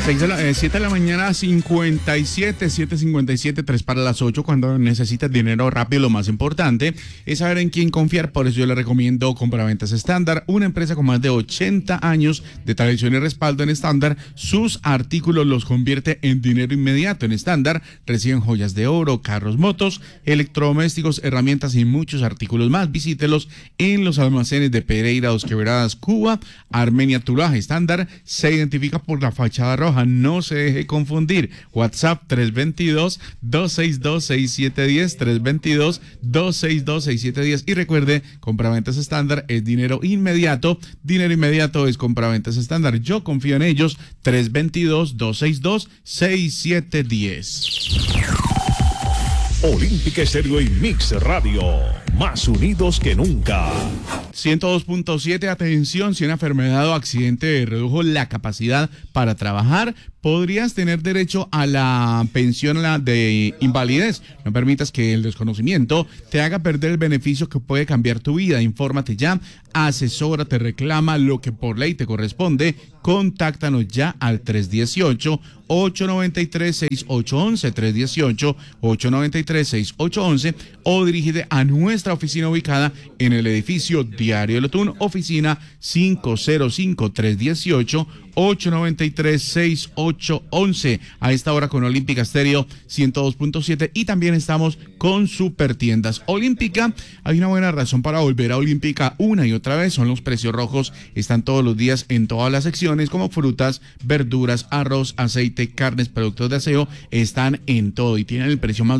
7 de la mañana, 7:57, 3 para las 8. Cuando necesitas dinero rápido, lo más importante es saber en quién confiar. Por eso yo le recomiendo Compraventas Estándar, una empresa con más de 80 años de tradición y respaldo. En Estándar, sus artículos los convierte en dinero inmediato. En Estándar reciben joyas de oro, carros, motos, electrodomésticos, herramientas y muchos artículos más. Visítelos en los almacenes de Pereira, Dos Quebradas, Cuba, Armenia, Tuluá. Estándar se identifica por la fachada roja. No se deje confundir. WhatsApp 322-262-6710, 322-262-6710. Y recuerde, Compraventas Estándar es dinero inmediato. Dinero inmediato es Compraventas Estándar. Yo confío en ellos. 322-262-6710. Olímpica Estéreo y Mix Radio, más unidos que nunca. 102.7, atención, si una enfermedad o accidente redujo la capacidad para trabajar, podrías tener derecho a la pensión de invalidez. No permitas que el desconocimiento te haga perder el beneficio que puede cambiar tu vida. Infórmate ya, asesórate, reclama lo que por ley te corresponde. Contáctanos ya al 318-893-6811, 318-893-6811, o dirígete a nuestra oficina ubicada en el edificio Diario del Otún, oficina 505-318-893-6811. A esta hora con Olímpica Estéreo 102.7, y también estamos con Supertiendas Olímpica. Hay una buena razón para volver a Olímpica una y otra vez, son los precios rojos. Están todos los días en todas las secciones, como frutas, verduras, arroz, aceite, carnes, productos de aseo, están en todo y tienen el precio más